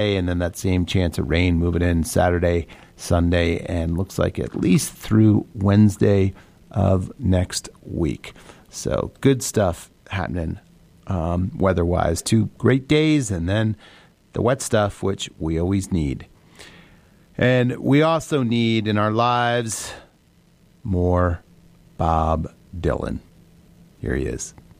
and then that same chance of rain moving in Saturday, Sunday, and looks like at least through Wednesday of next week. So good stuff happening weather-wise. 2 great days, and then the wet stuff, which we always need. And we also need in our lives more Bob Dylan. Here he is.